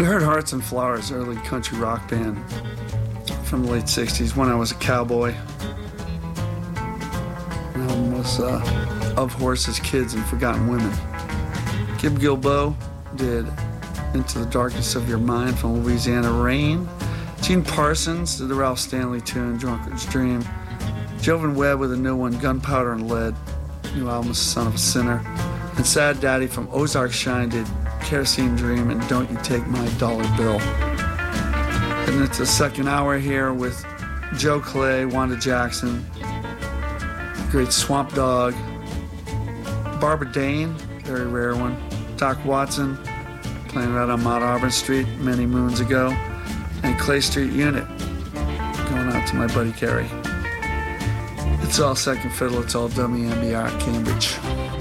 We heard Hearts and Flowers, early country rock band from the late 60s when I was a cowboy. The album was Of Horses, Kids, and Forgotten Women. Gib Gilbo did Into the Darkness of Your Mind from Louisiana Rain. Gene Parsons did the Ralph Stanley tune, Drunkard's Dream. Jovan Webb with a new one, Gunpowder and Lead. New album, Son of a Sinner. And Sad Daddy from Ozark Shine did Kerosene Dream and Don't You Take My Dollar Bill. And it's the second hour here with Joe Clay, Wanda Jackson, great Swamp Dogg, Barbara Dane, very rare one, Doc Watson, playing right on Mount Auburn Street many moons ago, and Clay Street Unit, going out to my buddy Kerry. It's all second fiddle, it's all WMBR Cambridge.